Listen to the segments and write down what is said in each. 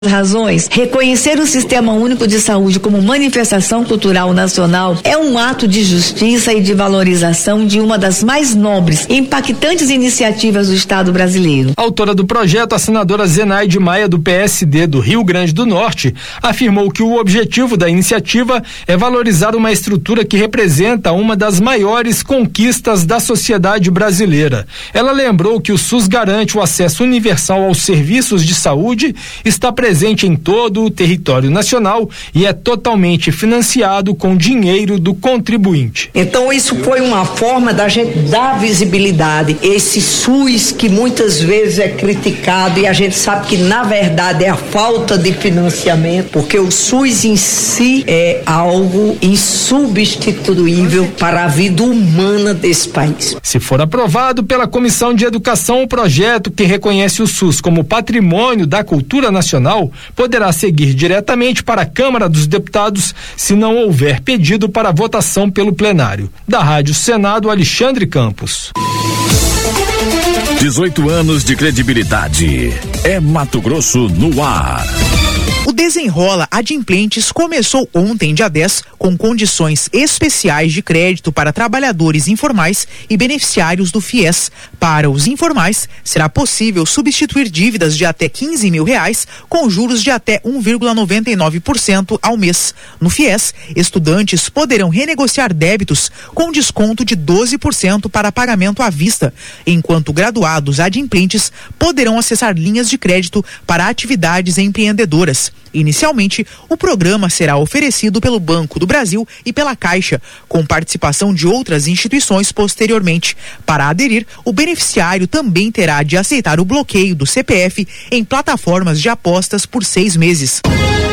razões, reconhecer o Sistema Único de Saúde como manifestação cultural nacional é um ato de justiça e de valorização de uma das mais nobres e impactantes iniciativas do Estado brasileiro. Autora do projeto, a senadora Zenaide Maia, do PSD do Rio Grande do Norte, afirmou que o objetivo da iniciativa é valorizar uma estrutura que representa uma das maiores conquistas da sociedade brasileira. Ela lembrou que o SUS garante o acesso universal aos serviços de saúde, está presente em todo o território nacional e é totalmente financiado com dinheiro do contribuinte. Então isso foi uma forma da gente dar visibilidade, esse SUS que muitas vezes é criticado e a gente sabe que na verdade é a falta de financiamento, porque o SUS em si é algo insubstituível para a vida humana desse país. Se for aprovado pela Comissão de Educação, o projeto que reconhece o SUS como patrimônio da cultura nacional poderá seguir diretamente para a Câmara dos Deputados se não houver pedido para votação pelo plenário. Da Rádio Senado, Alexandre Campos. 18 anos de credibilidade. É Mato Grosso no ar. O Desenrola Adimplentes começou ontem, dia 10, com condições especiais de crédito para trabalhadores informais e beneficiários do FIES. Para os informais, será possível substituir dívidas de até R$15 mil com juros de até 1,99% ao mês. No FIES, estudantes poderão renegociar débitos com desconto de 12% para pagamento à vista, enquanto graduados adimplentes poderão acessar linhas de crédito para atividades empreendedoras. Inicialmente, o programa será oferecido pelo Banco do Brasil e pela Caixa, com participação de outras instituições posteriormente. Para aderir, o beneficiário também terá de aceitar o bloqueio do CPF em plataformas de apostas por 6 meses.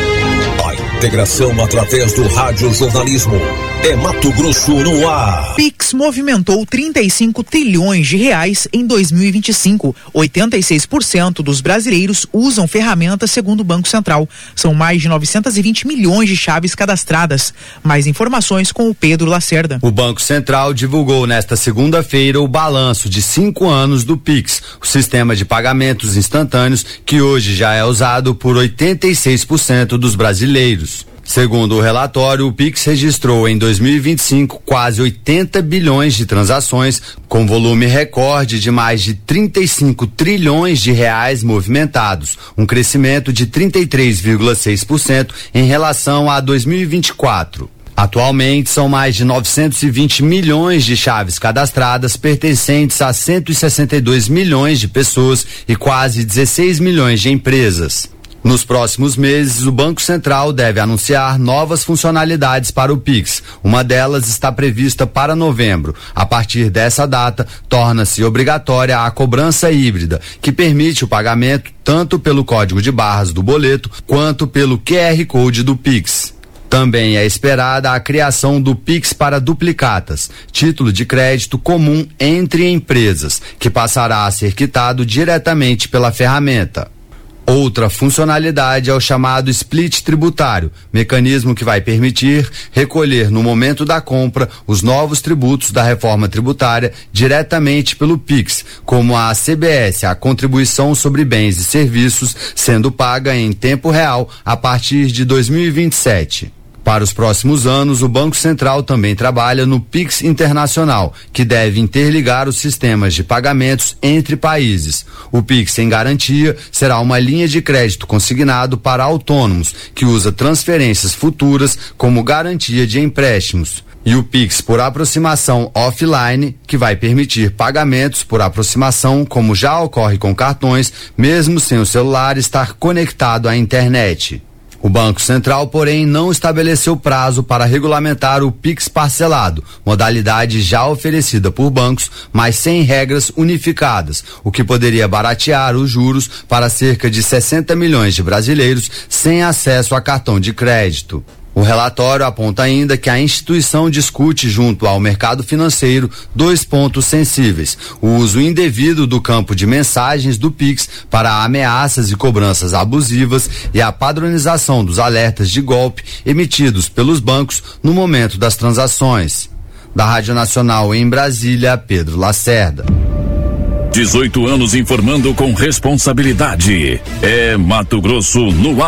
A integração através do radiojornalismo. É Mato Grosso no ar. Pix movimentou 35 trilhões de reais em 2025. 86% dos brasileiros usam ferramentas, segundo o Banco Central. São mais de 920 milhões de chaves cadastradas. Mais informações com o Pedro Lacerda. O Banco Central divulgou nesta segunda-feira o balanço de 5 anos do Pix, o sistema de pagamentos instantâneos que hoje já é usado por 86% dos brasileiros. Segundo o relatório, o Pix registrou em 2025 quase 80 bilhões de transações, com volume recorde de mais de 35 trilhões de reais movimentados, um crescimento de 33,6% em relação a 2024. Atualmente, são mais de 920 milhões de chaves cadastradas pertencentes a 162 milhões de pessoas e quase 16 milhões de empresas. Nos próximos meses, o Banco Central deve anunciar novas funcionalidades para o Pix. Uma delas está prevista para novembro. A partir dessa data, torna-se obrigatória a cobrança híbrida, que permite o pagamento tanto pelo código de barras do boleto quanto pelo QR Code do Pix. Também é esperada a criação do Pix para duplicatas, título de crédito comum entre empresas, que passará a ser quitado diretamente pela ferramenta. Outra funcionalidade é o chamado split tributário, mecanismo que vai permitir recolher no momento da compra os novos tributos da reforma tributária diretamente pelo Pix, como a CBS, a Contribuição sobre Bens e Serviços, sendo paga em tempo real a partir de 2027. Para os próximos anos, o Banco Central também trabalha no Pix Internacional, que deve interligar os sistemas de pagamentos entre países. O Pix em garantia será uma linha de crédito consignado para autônomos, que usa transferências futuras como garantia de empréstimos. E o Pix por aproximação offline, que vai permitir pagamentos por aproximação, como já ocorre com cartões, mesmo sem o celular estar conectado à internet. O Banco Central, porém, não estabeleceu prazo para regulamentar o Pix parcelado, modalidade já oferecida por bancos, mas sem regras unificadas, o que poderia baratear os juros para cerca de 60 milhões de brasileiros sem acesso a cartão de crédito. O relatório aponta ainda que a instituição discute junto ao mercado financeiro 2 pontos sensíveis: o uso indevido do campo de mensagens do Pix para ameaças e cobranças abusivas e a padronização dos alertas de golpe emitidos pelos bancos no momento das transações. Da Rádio Nacional em Brasília, Pedro Lacerda. 18 anos informando com responsabilidade. É Mato Grosso no ar.